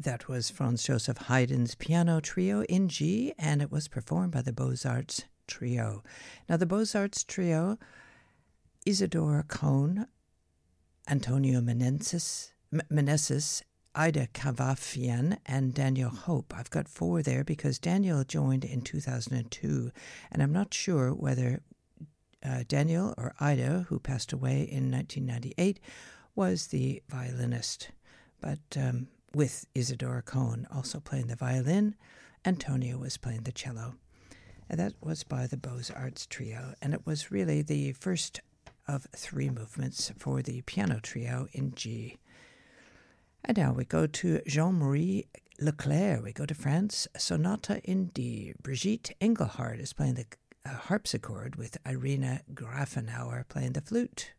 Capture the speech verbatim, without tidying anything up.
That was Franz Joseph Haydn's Piano Trio in G, and it was performed by the Beaux-Arts Trio. Now, the Beaux-Arts Trio, Isidore Cohn, Antonio Meneses, Meneses, Ida Cavafian, and Daniel Hope. I've got four there because Daniel joined in two thousand two, and I'm not sure whether uh, Daniel or Ida, who passed away in nineteen ninety-eight, was the violinist. But um, with Isidore Cohn also playing the violin, Antonio was playing the cello. And that was by the Beaux-Arts Trio, and it was really the first of three movements for the piano trio in G. And now we go to Jean-Marie Leclerc. We go to France, Sonata in D. Brigitte Engelhardt is playing the uh, harpsichord with Irina Grafenauer playing the flute.